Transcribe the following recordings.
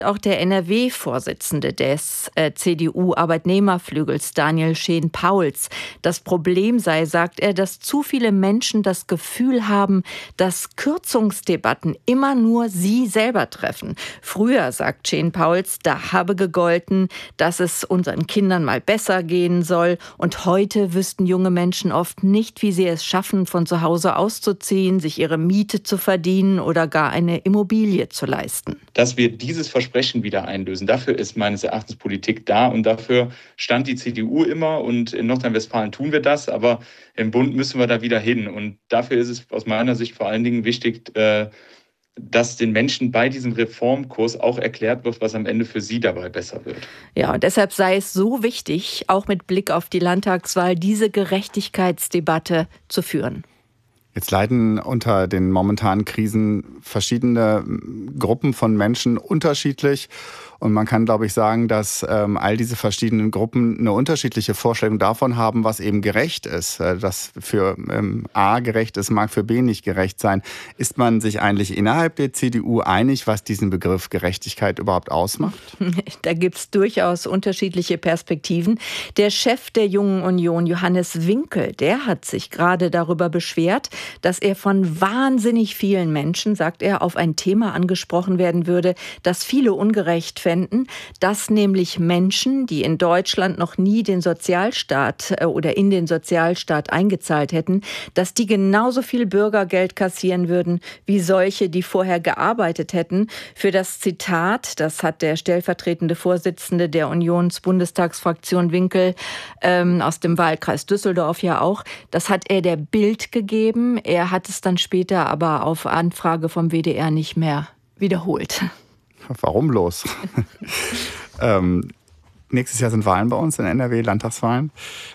Auch der NRW-Vorsitzende des CDU-Arbeitnehmerflügels, Daniel Scheen-Pauls. Das Problem sei, sagt er, dass zu viele Menschen das Gefühl haben, dass Kürzungsdebatten immer nur sie selber treffen. Früher, sagt Scheen-Pauls, da habe gegolten, dass es unseren Kindern mal besser gehen soll. Und heute wüssten junge Menschen oft nicht, wie sie es schaffen, von zu Hause auszuziehen, sich ihre Miete zu verdienen oder gar eine Immobilie zu leisten. Dass wir dieses Versprechen wieder einlösen, dafür ist meines Erachtens Politik da und dafür stand die CDU immer und in Nordrhein-Westfalen tun wir das, aber im Bund müssen wir da wieder hin und dafür ist es aus meiner Sicht vor allen Dingen wichtig, dass den Menschen bei diesem Reformkurs auch erklärt wird, was am Ende für sie dabei besser wird. Ja, und deshalb sei es so wichtig, auch mit Blick auf die Landtagswahl, diese Gerechtigkeitsdebatte zu führen. Jetzt leiden unter den momentanen Krisen verschiedene Gruppen von Menschen unterschiedlich. Und man kann, glaube ich, sagen, dass all diese verschiedenen Gruppen eine unterschiedliche Vorstellung davon haben, was eben gerecht ist. Das für A gerecht ist, mag für B nicht gerecht sein. Ist man sich eigentlich innerhalb der CDU einig, was diesen Begriff Gerechtigkeit überhaupt ausmacht? Da gibt es durchaus unterschiedliche Perspektiven. Der Chef der Jungen Union, Johannes Winkel, der hat sich gerade darüber beschwert, dass er von wahnsinnig vielen Menschen, sagt er, auf ein Thema angesprochen werden würde, das viele ungerecht fänden, dass nämlich Menschen, die in Deutschland noch nie den Sozialstaat oder in den Sozialstaat eingezahlt hätten, dass die genauso viel Bürgergeld kassieren würden wie solche, die vorher gearbeitet hätten. Für das Zitat, das hat der stellvertretende Vorsitzende der Unionsbundestagsfraktion Winkel aus dem Wahlkreis Düsseldorf ja auch, das hat er der Bild gegeben. Er hat es dann später aber auf Anfrage vom WDR nicht mehr wiederholt. Warum bloß? Nächstes Jahr sind Wahlen bei uns in NRW, Landtagswahlen.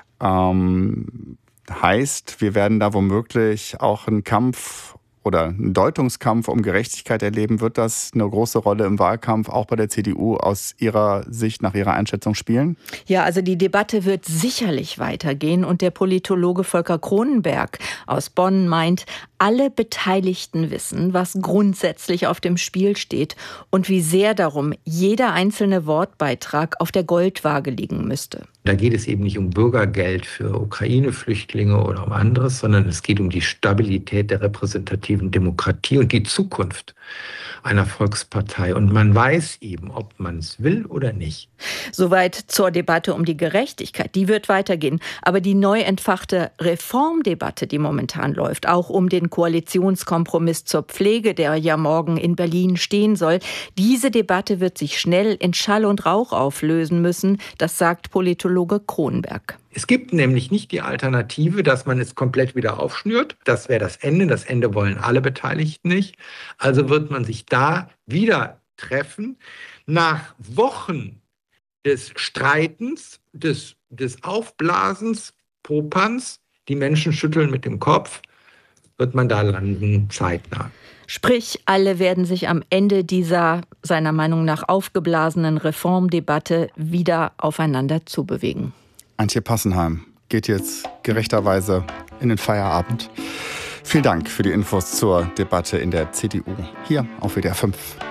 Heißt, wir werden da womöglich auch einen Kampf oder einen Deutungskampf um Gerechtigkeit erleben. Wird das eine große Rolle im Wahlkampf auch bei der CDU aus Ihrer Sicht, nach Ihrer Einschätzung spielen? Ja, also die Debatte wird sicherlich weitergehen und der Politologe Volker Kronenberg aus Bonn meint, alle Beteiligten wissen, was grundsätzlich auf dem Spiel steht und wie sehr darum jeder einzelne Wortbeitrag auf der Goldwaage liegen müsste. Da geht es eben nicht um Bürgergeld für Ukraine-Flüchtlinge oder um anderes, sondern es geht um die Stabilität der repräsentativen Demokratie und die Zukunft einer Volkspartei. Und man weiß eben, ob man es will oder nicht. Soweit zur Debatte um die Gerechtigkeit. Die wird weitergehen. Aber die neu entfachte Reformdebatte, die momentan läuft, auch um den Koalitionskompromiss zur Pflege, der ja morgen in Berlin stehen soll, diese Debatte wird sich schnell in Schall und Rauch auflösen müssen. Das sagt Politologe Kronenberg. Es gibt nämlich nicht die Alternative, dass man es komplett wieder aufschnürt. Das wäre das Ende. Das Ende wollen alle Beteiligten nicht. Also wird man sich da wieder treffen. Nach Wochen des Streitens, des Aufblasens, Popanz, die Menschen schütteln mit dem Kopf, wird man da landen, zeitnah. Sprich, alle werden sich am Ende dieser, seiner Meinung nach, aufgeblasenen Reformdebatte wieder aufeinander zubewegen. Antje Passenheim geht jetzt gerechterweise in den Feierabend. Vielen Dank für die Infos zur Debatte in der CDU hier auf WDR 5.